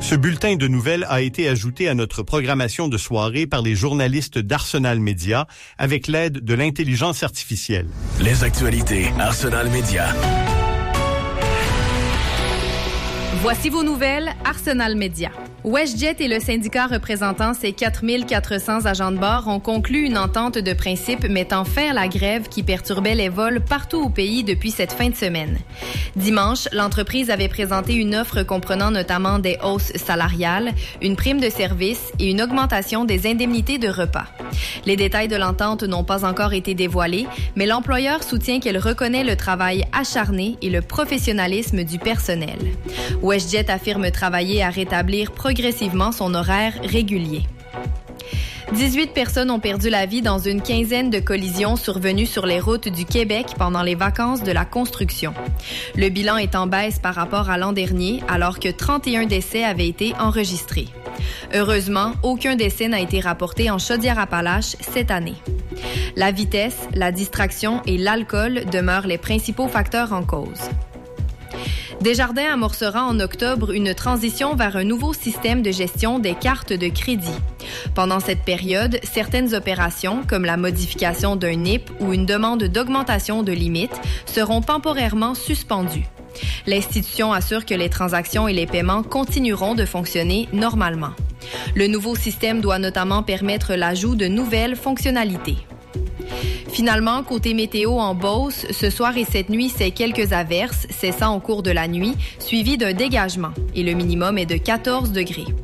Ce bulletin de nouvelles a été ajouté à notre programmation de soirée par les journalistes d'Arsenal Média avec l'aide de l'intelligence artificielle. Les actualités Arsenal Média. Voici vos nouvelles Arsenal Média. WestJet et le syndicat représentant ses 4400 agents de bord ont conclu une entente de principe mettant fin à la grève qui perturbait les vols partout au pays depuis cette fin de semaine. Dimanche, l'entreprise avait présenté une offre comprenant notamment des hausses salariales, une prime de service et une augmentation des indemnités de repas. Les détails de l'entente n'ont pas encore été dévoilés, mais l'employeur soutient qu'elle reconnaît le travail acharné et le professionnalisme du personnel. WestJet affirme travailler à rétablir progressivement son horaire régulier. 18 personnes ont perdu la vie dans une quinzaine de collisions survenues sur les routes du Québec pendant les vacances de la construction. Le bilan est en baisse par rapport à l'an dernier, alors que 31 décès avaient été enregistrés. Heureusement, aucun décès n'a été rapporté en Chaudière-Appalaches cette année. La vitesse, la distraction et l'alcool demeurent les principaux facteurs en cause. Desjardins amorcera en octobre une transition vers un nouveau système de gestion des cartes de crédit. Pendant cette période, certaines opérations, comme la modification d'un NIP ou une demande d'augmentation de limite, seront temporairement suspendues. L'institution assure que les transactions et les paiements continueront de fonctionner normalement. Le nouveau système doit notamment permettre l'ajout de nouvelles fonctionnalités. Finalement, côté météo en Beauce, ce soir et cette nuit, c'est quelques averses, cessant au cours de la nuit, suivies d'un dégagement. Et le minimum est de 14 degrés.